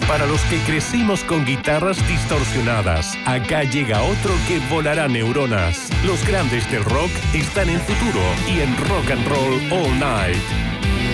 Para los que crecimos con guitarras distorsionadas, acá llega otro que volará neuronas. Los grandes del rock están en Futuro y en Rock and Roll All Night.